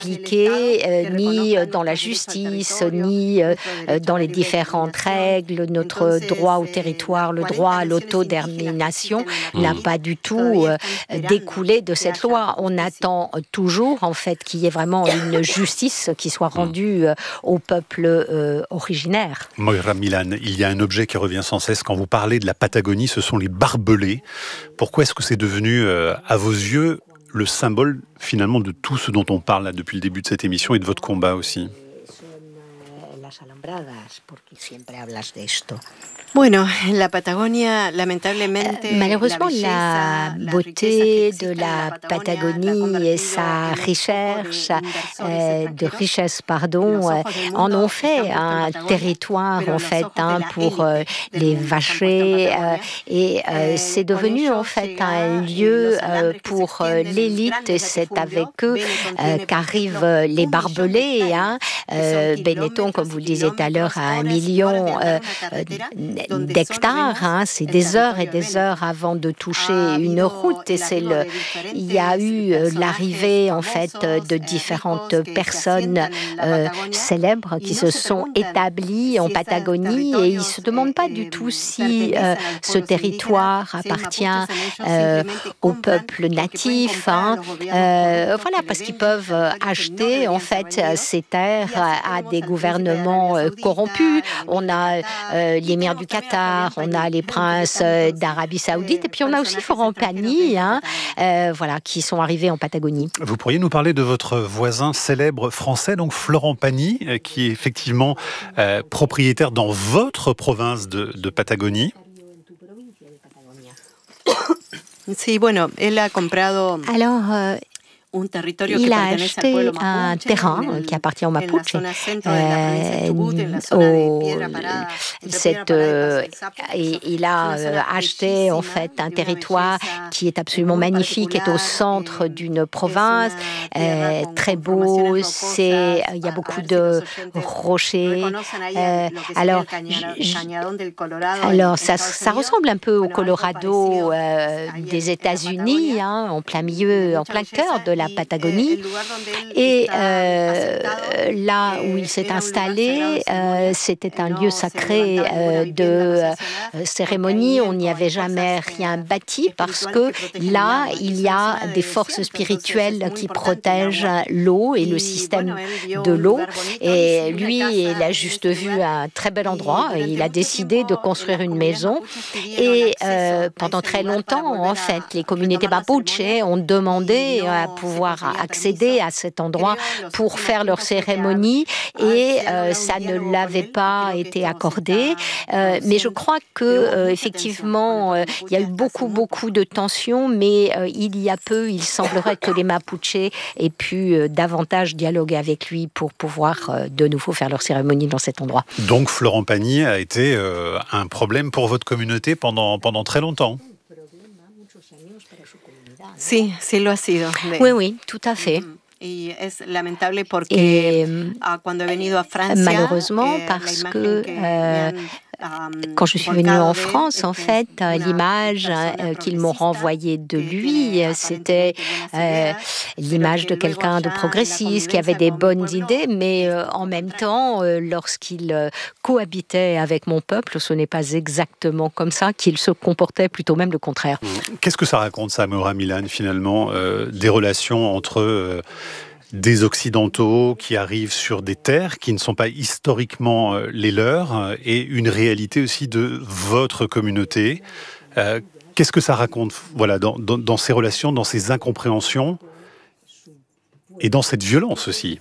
appliquée ni dans la justice, ni dans les différentes règles. Notre droit au territoire, le droit à l'autodétermination n'a pas du tout découlé de cette loi. On attend toujours, en fait, qu'il y ait vraiment une justice qui soit rendue au peuple originaire. Moira Milan, il y a un objet qui revient sans cesse quand vous parlez de la Patagonie, ce sont les barbelés. Pourquoi est-ce que c'est devenu, à vos yeux, le symbole finalement de tout ce dont on parle là, depuis le début de cette émission et de votre combat aussi? Bueno, la Patagonia, lamentablemente, malheureusement, la beauté de la Patagonie et sa richesse, en ont fait un territoire en fait pour les vachers et c'est devenu en fait un lieu pour l'élite et c'est avec eux qu'arrivent les barbelés. Benetton, comme vous le disiez tout à l'heure, à 1 million d'hectares, c'est des heures et des heures avant de toucher une route et il y a eu l'arrivée en fait de différentes personnes célèbres qui se sont établies en Patagonie et ils ne se demandent pas du tout si ce territoire appartient au peuple natif, voilà, parce qu'ils peuvent acheter en fait ces terres à des gouvernements corrompus. On a l'émir du Qatar, on a les princes d'Arabie Saoudite et puis on a aussi Florent Pagny, voilà, qui sont arrivés en Patagonie. Vous pourriez nous parler de votre voisin célèbre français, donc Florent Pagny, qui est effectivement propriétaire dans votre province de Patagonie. Sí, bueno, él ha comprado. Alors, il a acheté un terrain qui appartient aux Mapuche. Il a acheté en fait un territoire qui est absolument magnifique, qui est au centre d'une province, très beau. Il y a beaucoup de rochers. Alors ça ressemble un peu au Colorado des États-Unis, en plein milieu, en plein cœur de la Patagonie. Et là où il s'est installé, c'était un lieu sacré de cérémonie. On n'y avait jamais rien bâti parce que là, il y a des forces spirituelles qui protègent l'eau et le système de l'eau. Et lui, il a juste vu un très bel endroit. Il a décidé de construire une maison. Et pendant très longtemps, en fait, les communautés Mapuche ont demandé à pouvoir accéder à cet endroit pour faire leur cérémonie et ça ne l'avait pas été accordé. Mais je crois que effectivement, il y a eu beaucoup de tensions, mais il y a peu, il semblerait que les Mapuche aient pu davantage dialoguer avec lui pour pouvoir de nouveau faire leur cérémonie dans cet endroit. Donc Florent Pagny a été un problème pour votre communauté pendant très longtemps. Sí, sí lo ha sido. Oui, tout à fait. Y es lamentable porque cuando he venido a Francia, malheureusement parce que quand je suis venue en France, en fait, l'image qu'ils m'ont renvoyée de lui, c'était l'image de quelqu'un de progressiste, qui avait des bonnes idées, mais en même temps, lorsqu'il cohabitait avec mon peuple, ce n'est pas exactement comme ça qu'il se comportait, plutôt même le contraire. Qu'est-ce que ça raconte, ça, Moira Milan, finalement, des relations entre des Occidentaux qui arrivent sur des terres qui ne sont pas historiquement les leurs et une réalité aussi de votre communauté. Qu'est-ce que ça raconte, voilà, dans ces relations, dans ces incompréhensions et dans cette violence aussi?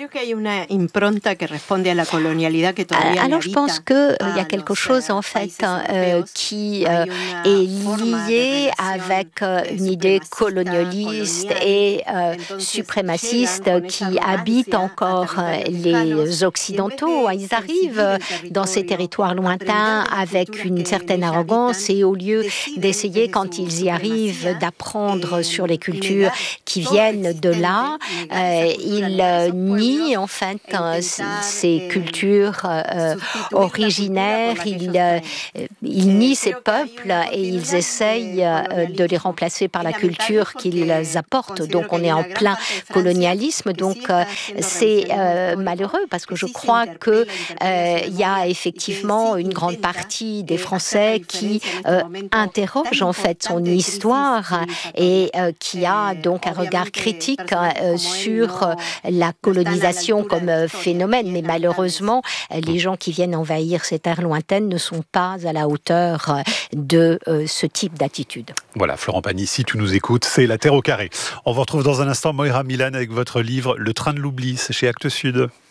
Alors je pense qu'il y a quelque chose en fait qui est lié avec une idée colonialiste et suprémaciste qui habite encore les Occidentaux. Ils arrivent dans ces territoires lointains avec une certaine arrogance et au lieu d'essayer, quand ils y arrivent, d'apprendre sur les cultures qui viennent de là, ils nient nie en fait ces cultures originaires, ils nient ces peuples et ils essayent de les remplacer par la culture qu'ils apportent. Donc on est en plein colonialisme, donc c'est malheureux parce que je crois qu'il y a effectivement une grande partie des Français qui interrogent en fait son histoire et qui a donc un regard critique sur la colonisation comme phénomène. Mais malheureusement, les gens qui viennent envahir ces terres lointaines ne sont pas à la hauteur de ce type d'attitude. Voilà, Florent Pagny, si tu nous écoutes, c'est La Terre au carré. On vous retrouve dans un instant, Moira Milan, avec votre livre Le train de l'oubli, c'est chez Actes Sud.